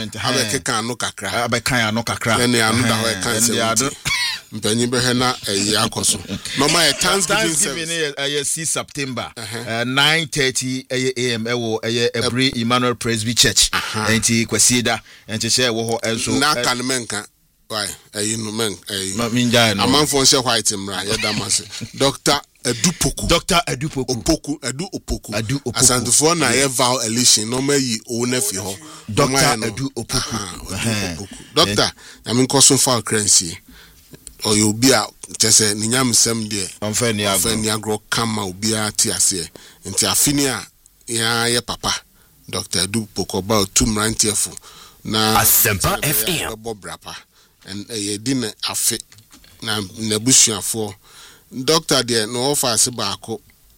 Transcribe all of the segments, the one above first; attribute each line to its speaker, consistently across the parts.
Speaker 1: management
Speaker 2: abekeka anu kakra
Speaker 1: ene
Speaker 2: anu da ho kan mpanyi be hena akoso normal Thanksgiving
Speaker 1: is September 9:30 am ewo Every Emmanuel Presby Church enti kwasieda enti she wo ho enso
Speaker 2: na kan menka why no men
Speaker 1: minja no
Speaker 2: amanfo she white mra ye damase Dr. Edu Opoku asantufo na ye vow election no mayi o na fi ho
Speaker 1: Dr. Edu Opoku
Speaker 2: Doctor I mean cause for currency or you be a chese ni nyamsem de amfani agro kama obi ati ase nti afinia ya ye papa Dr. Edu Opoku about 2 mrantiefo na
Speaker 3: Asempa FM
Speaker 2: bobrapa and ye din afi na busuafo Doctor there no offer se baako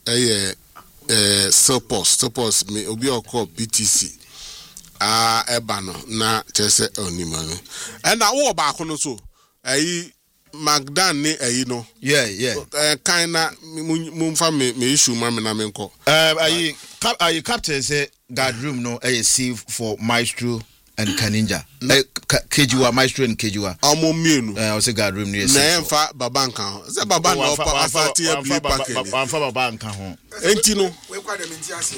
Speaker 2: suppose me obi okọ PTC eba no na chese onima no and na wo baako no so Magdan ni no kinda mumfa me issue ma me na me nko
Speaker 1: captain say guard room no save for Maestro and Kaninja Kejiwa Maestro and Kejiwa
Speaker 2: mienu
Speaker 1: I say guard room no
Speaker 2: na emfa baba nka ho say baba na afati e blue package
Speaker 1: amfa baba nka ho
Speaker 2: enti no
Speaker 4: we kwa dem nti ase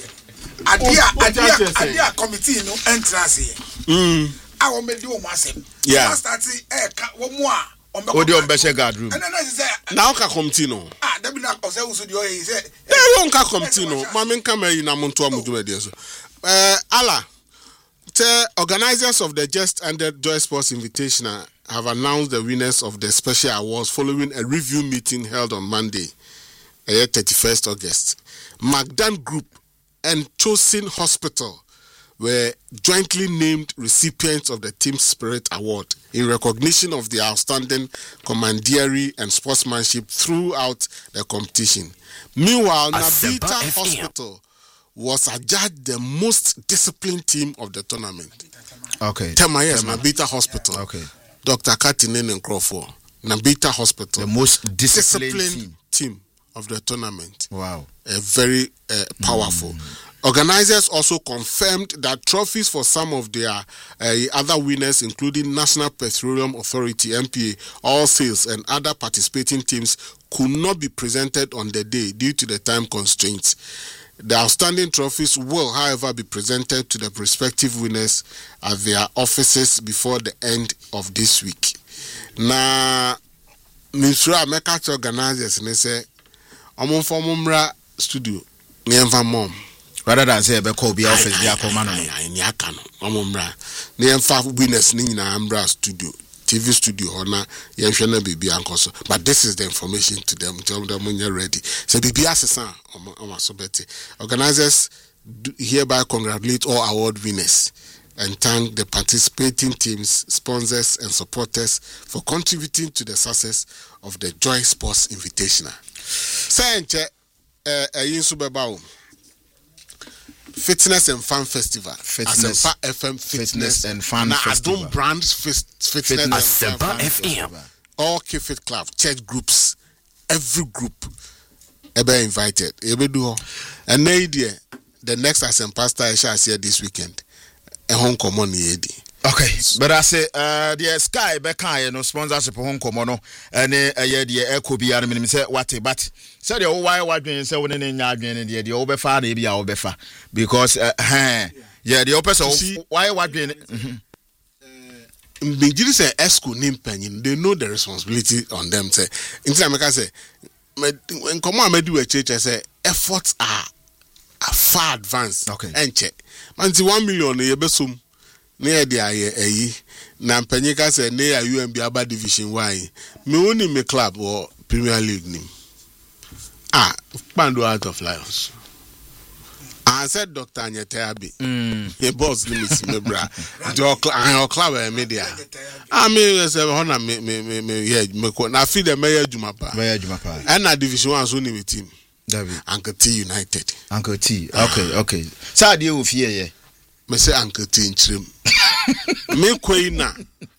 Speaker 4: adia committee no entrance a wo medi wo masem start wo mu a
Speaker 1: odi on be guard room
Speaker 2: na oka committee no
Speaker 4: dabi na o say wo so di o yi say
Speaker 2: onka committee no ma me nka ma yi na monto amuduma de so ala the organizers of the Just Ended Joy Sports Invitational have announced the winners of the special awards following a review meeting held on Monday, 31st August. Magdan Group and Chosin Hospital were jointly named recipients of the Team Spirit Award in recognition of their outstanding commandery and sportsmanship throughout the competition. Meanwhile, Nabita Hospital was adjudged the most disciplined team of the tournament.
Speaker 1: Okay.
Speaker 2: Nabita Hospital.
Speaker 1: Okay.
Speaker 2: Dr. Katinen and Crawford. Nabita Hospital.
Speaker 1: The most disciplined
Speaker 2: team of the tournament.
Speaker 1: Wow.
Speaker 2: Very powerful. Organizers also confirmed that trophies for some of their other winners, including National Petroleum Authority, NPA, All Sales, and other participating teams, could not be presented on the day due to the time constraints. The outstanding trophies will, however, be presented to the prospective winners at their offices before the end of this week. Na Misra Mekachi organizers ne say omon formumra studio never mom
Speaker 1: rather than say be call be office be akoma no
Speaker 2: ni aka no omumra ne emfa winners ni nyina ambra studio TV studio ona yenhwe na bibi ankoso, but this is the information to them, tell them when you're ready. So bibi asesa o so beti. Organizers hereby congratulate all award winners and thank the participating teams, sponsors and supporters for contributing to the success of the Joy Sports Invitational. Senche yinsu beba Fitness and Fun Festival. Asempa FM Fitness and Fun Festival. Adom Brands Fitness and Fun FM. All Kifit Club, church groups, every group ebe invited. Ebe do. And the next Asempa star I shall see this weekend. A home common yedi.
Speaker 1: Okay, but I say the Sky Beka no sponsorship home common and the echo be minimum say what but say the why doing say when in the over far maybe befa because the opposite why doing
Speaker 2: Bigiri say esco nimpenyin, they know the responsibility on them. Say in America say when come on do a church say efforts are far advanced.
Speaker 1: Okay,
Speaker 2: and check man 1 million yebesum near the aye na mpanyika say near UMB Aba Division 1 me only me club or Premier League nim Pando out of Lions. I said Dr. Anyete Abi he boss nim is me bra your club media I mean say hona me na feed the mayor Jumapa and na Division 1 so ni with team
Speaker 1: David
Speaker 2: Uncle T United.
Speaker 1: Uncle T okay so dey of here
Speaker 2: me say Uncle T nchirem me kwei na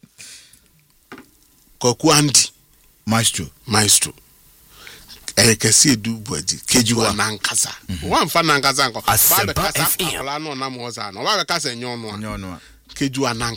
Speaker 2: Koku Andy Maestro kesi edu buaji kejiwa nankasa wan fa nankasa nko ba be kasa ala no na mo za no ba be kasa nyono kejiwa